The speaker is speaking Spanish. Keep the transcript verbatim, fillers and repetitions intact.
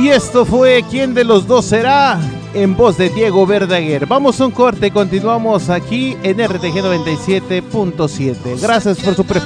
Y esto fue ¿Quién de los dos será? En voz de Diego Verdaguer. Vamos a un corte, continuamos aquí en R T G noventa y siete punto siete. Gracias por su preferencia.